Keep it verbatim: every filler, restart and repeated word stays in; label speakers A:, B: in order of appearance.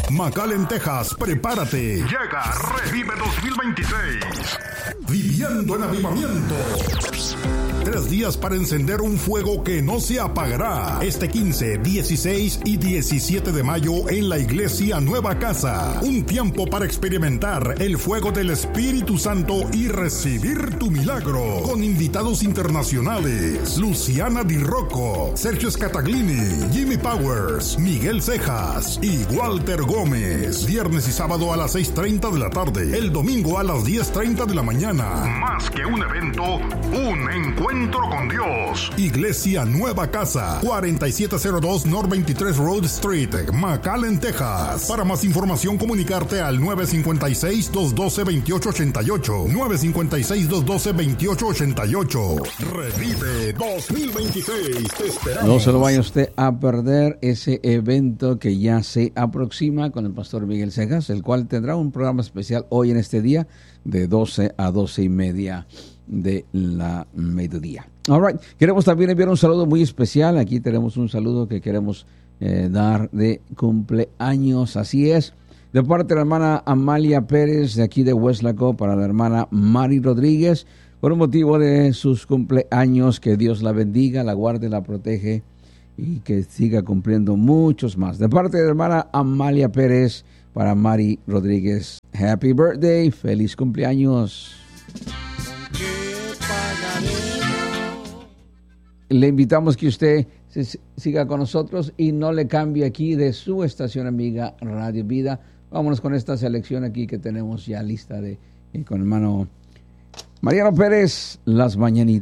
A: McAllen, Texas, prepárate. Llega Revive dos mil veintiséis. Viviendo en avivamiento. Tres días para encender un fuego que no se apagará. Este quince, dieciséis y diecisiete de mayo en la Iglesia Nueva Casa. Un tiempo para experimentar el fuego del Espíritu Santo y recibir tu milagro. Con invitados internacionales: Luciana Di Rocco, Sergio Scataglini, Jimmy Powers, Miguel Cejas y Walter Gómez. Viernes y sábado a las seis treinta de la tarde. El domingo a las diez treinta de la mañana. Más que un evento, un encuentro con Dios. Iglesia Nueva Casa, cuarenta y siete cero dos North veintitrés Road Street, McAllen, Texas. Para más información, comunicarte al nueve cinco seis, dos uno dos, dos ocho ocho ocho. nueve cinco seis, dos uno dos, dos ocho ocho ocho. Revive dos mil veintiséis. Te esperamos.
B: No se lo vaya usted a perder ese evento que ya se aproxima con el pastor Miguel Cejas, el cual tendrá un programa especial hoy en este día de doce a doce y media de la mediodía. All right. Queremos también enviar un saludo muy especial. Aquí tenemos un saludo que queremos eh, dar de cumpleaños. Así es, de parte de la hermana Amalia Pérez de aquí de Weslaco, para la hermana Mari Rodríguez, por motivo de sus cumpleaños. Que Dios la bendiga, la guarde, la protege y que siga cumpliendo muchos más. De parte de la hermana Amalia Pérez, para Mari Rodríguez, happy birthday, feliz cumpleaños. Le invitamos que usted se siga con nosotros y no le cambie aquí de su estación amiga Radio Vida. Vámonos con esta selección aquí que tenemos ya lista de, con el hermano Mariano Pérez, Las Mañanitas.